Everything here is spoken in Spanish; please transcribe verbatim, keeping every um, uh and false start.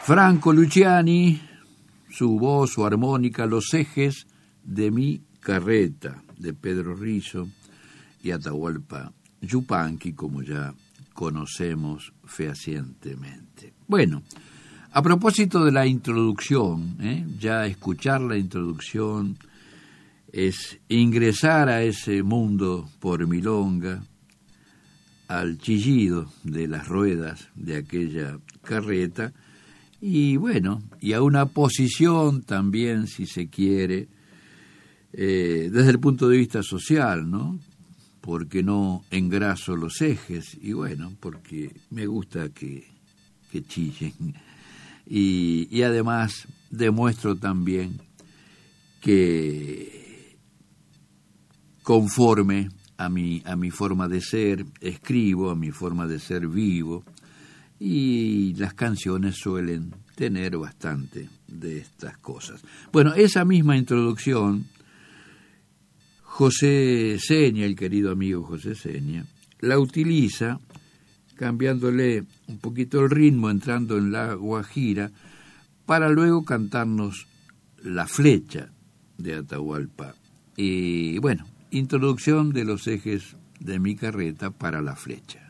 Franco Luciani, su voz, su armónica, Los ejes de mi carreta, de Pedro Rizzo, y Atahualpa Yupanqui, como ya conocemos fehacientemente. Bueno, a propósito de la introducción, ¿eh? ya escuchar la introducción es ingresar a ese mundo por milonga, al chillido de las ruedas de aquella carreta, y bueno, y a una posición también, si se quiere, eh, desde el punto de vista social, ¿no? Porque no engraso los ejes, y bueno, porque me gusta que, que chillen. Y, y además demuestro también que conforme a mi, a mi forma de ser, escribo, a mi forma de ser vivo, y las canciones suelen tener bastante de estas cosas. Bueno, esa misma introducción, José Seña, el querido amigo José Seña, la utiliza cambiándole un poquito el ritmo, entrando en la guajira, para luego cantarnos La flecha de Atahualpa. Y bueno, introducción de Los ejes de mi carreta para La flecha.